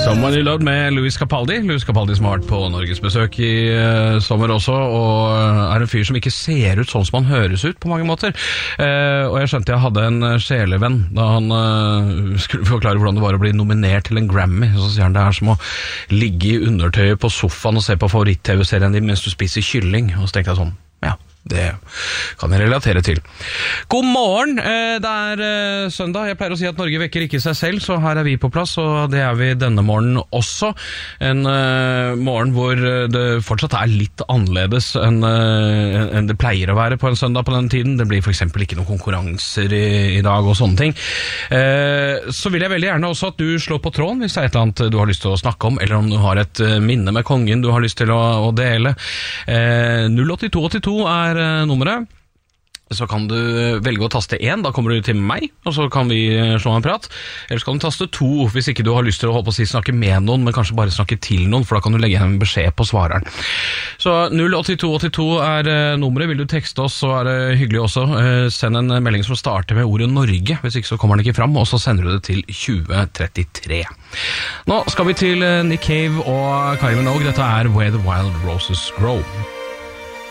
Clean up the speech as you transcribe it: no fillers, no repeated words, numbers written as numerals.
Someone You Loved med Louis Capaldi. Louis Capaldi som har vært på Norges besøk i sommer også, og er en fyr som ikke ser ut sånn som han høres ut på mange måter. Og jeg skjønte jeg hadde en sjelevenn da han skulle forklare hvordan det var å bli nominert til en Grammy. Så sier han det er som å ligge i undertøyet på sofaen og se på favoritt-TV-serien din mens du spiser kylling. Og så tenkte jeg sånn, ja, det kan jeg relatere til. God morgen, det er søndag. Jeg pleier å si at Norge vekker ikke seg selv, så her er vi på plass, og det er vi denne morgenen også. En morgen hvor det fortsatt er litt annerledes enn det pleier å være på en søndag på den tiden. Det blir for eksempel ikke noen konkurranser i dag og sånne ting. Så vil jeg veldig gjerne også at du slår på tråden hvis det er et eller annet du har lyst til å snakke om, eller om du har et minne med kongen du har lyst til å dele. 08282 er nummeret. Så kan du velge å taste 1, da kommer du til meg, og så kan vi slå en prat. Eller så kan du taste 2, hvis ikke du har lyst til å holde på å si snakke med noen, men kanskje bare snakke til noen, for da kan du legge en beskjed på svareren. Så 08282 er nummeret. Vil du tekste oss, så er det hyggelig også. Send en melding som starter med ordet Norge, hvis ikke så kommer den ikke fram, og så sender du det til 2033. Nå skal vi til Nick Cave og Kylie Minogue. Dette er Where the Wild Roses Grow.